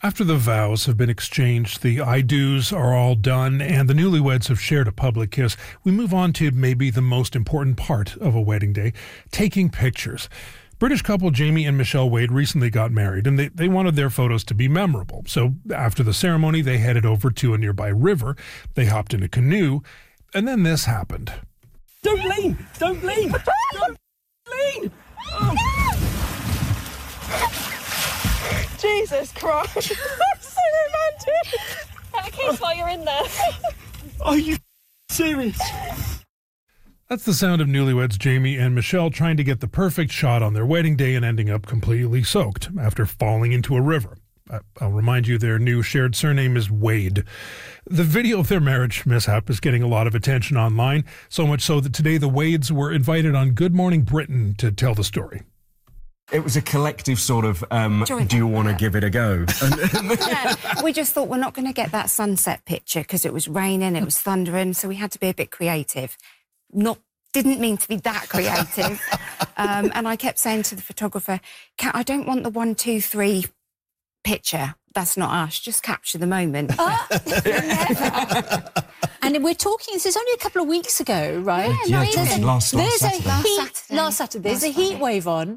After the vows have been exchanged, the I-dos are all done, and the newlyweds have shared a public kiss, we move on to maybe the most important part of a wedding day, taking pictures. British couple Jamie and Michelle Wade recently got married, and they wanted their photos to be memorable. So after the ceremony, they headed over to a nearby river. They hopped in a canoe, and then this happened. Don't lean! Don't lean! Don't lean! Oh. Jesus Christ. So romantic. Have a kiss while you're in there. Are you serious? That's the sound of newlyweds Jamie and Michelle trying to get the perfect shot on their wedding day and ending up completely soaked after falling into a river. I'll remind you their new shared surname is Wade. The video of their marriage mishap is getting a lot of attention online, so much so that today the Wades were invited on Good Morning Britain to tell the story. It was a collective sort of, do you want to give it a go? Yeah, we just thought we're not going to get that sunset picture because it was raining, it was thundering, so we had to be a bit creative. Didn't mean to be that creative. And I kept saying to the photographer, I don't want the 1, 2, 3 picture. That's not us. Just capture the moment. And we're talking, this is only a couple of weeks ago, right? Yeah, last Saturday. Last Saturday. There's a heat wave on.